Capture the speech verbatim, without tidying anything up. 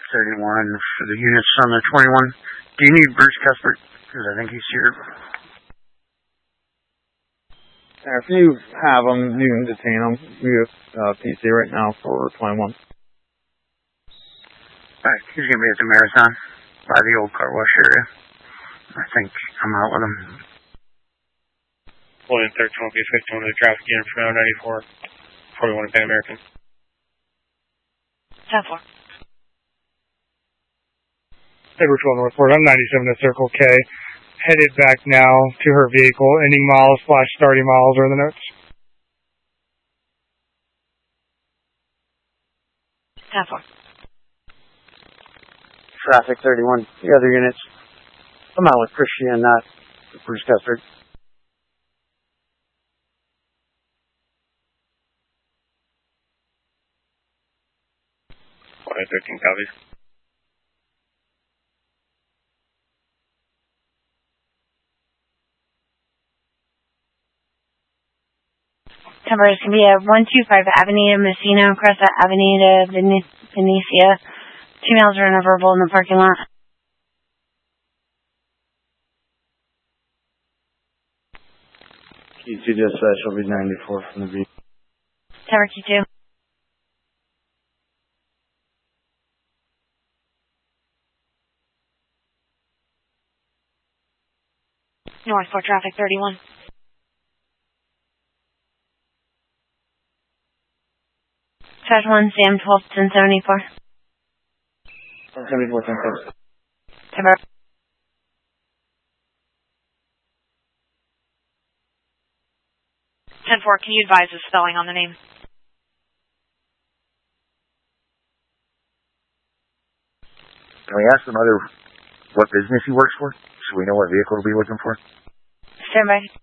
thirty-one for the units on the twenty-one. Do you need Bruce Cuthbert? Because I think he's here. Yeah, if you have him, you can detain him. We have uh, P C right now for twenty-one. Alright, he's going to be at the Marathon by the old car wash area. I think I'm out with him. William thirteen will be fifteen to the traffic unit for now ninety-four. forty-one Pan American. ten four. Sabre twelve report. I'm ninety-seven to Circle K. Headed back now to her vehicle. Ending miles slash starting miles are in the notes. ten four. Traffic thirty-one. The other units. I'm out with Christian, not Bruce Cuthbert. thirteen copies. Number is going to be at one two five Avenida Messina, across that Avenida Venecia. Two miles are in a verbal in the parking lot. Key two dispatch will be ninety-four from the V. Tower Key two. North four traffic thirty-one. Trash one, Sam twelve ten seventy-four. seventy-four, ten seventy-four. Timber. ten four, can you advise the spelling on the name? Can we ask the mother what business he works for, so we know what vehicle to be looking for? Stand by.